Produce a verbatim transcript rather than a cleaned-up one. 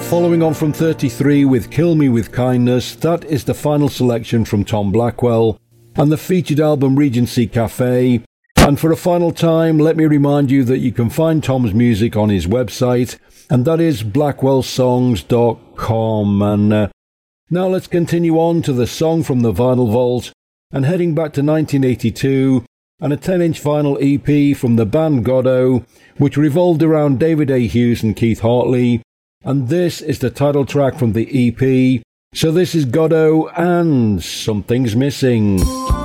Following on from thirty-three with Kill Me With Kindness, that is the final selection from Tom Blackwell and the featured album Regency Cafe. And for a final time, let me remind you that you can find Tom's music on his website, and that is blackwell songs dot com. And uh, now let's continue on to the song from the Vinyl Vault, and heading back to nineteen eighty-two, and a ten-inch vinyl E P from the band Godot, which revolved around David A. Hughes and Keith Hartley. And this is the title track from the E P. So this is Godot and Something's Missing.